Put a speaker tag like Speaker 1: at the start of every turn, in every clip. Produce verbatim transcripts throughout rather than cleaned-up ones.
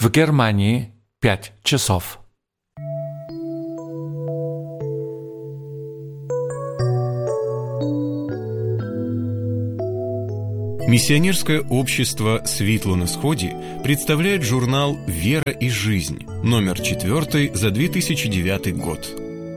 Speaker 1: В Германии пять часов.
Speaker 2: Миссионерское общество «Світло на Сході» представляет журнал «Вера и жизнь», номер четвертый за две тысячи девятый год.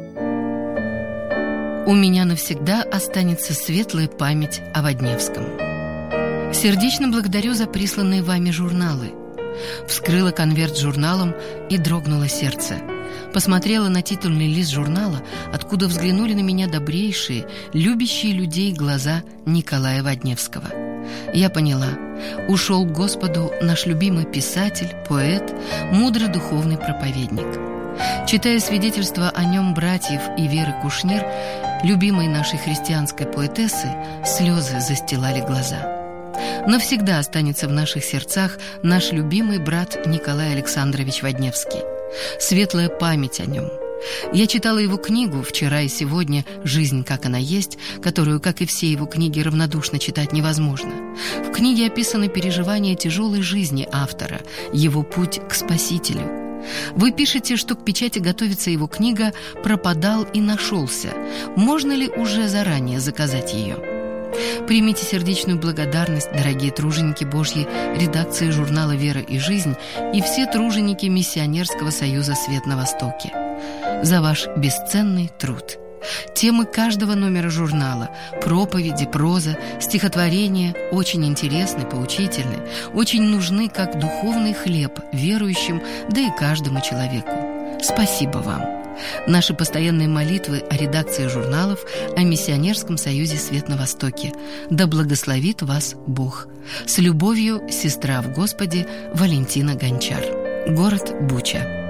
Speaker 3: У меня навсегда останется светлая память о Водневском. Сердечно благодарю за присланные вами журналы. Вскрыла конверт с журналом и дрогнуло сердце. Посмотрела на титульный лист журнала, откуда взглянули на меня добрейшие, любящие людей глаза Николая Водневского. Я поняла, ушел к Господу наш любимый писатель, поэт, мудрый духовный проповедник. Читая свидетельства о нем братьев и Веры Кушнир, любимой нашей христианской поэтессы, слезы застилали глаза. Навсегда останется в наших сердцах наш любимый брат Николай Александрович Водневский. Светлая память о нем. Я читала его книгу «Вчера и сегодня. Жизнь, как она есть», которую, как и все его книги, равнодушно читать невозможно. В книге описаны переживания тяжелой жизни автора, его путь к Спасителю. Вы пишете, что к печати готовится его книга «Пропадал и нашелся». Можно ли уже заранее заказать ее? Примите сердечную благодарность, дорогие труженики Божьей редакции журнала «Вера и жизнь» и все труженики Миссионерского союза «Свет на Востоке» за ваш бесценный труд. Темы каждого номера журнала, проповеди, проза, стихотворения очень интересны, поучительны, очень нужны как духовный хлеб верующим, да и каждому человеку. Спасибо вам. Наши постоянные молитвы о редакции журналов, о Миссионерском союзе «Свет на Востоке». Да благословит вас Бог. С любовью, сестра в Господе Валентина Гончар. Город Буча.